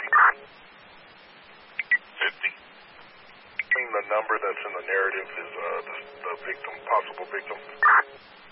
50. The number that's in the narrative is the victim, possible victim.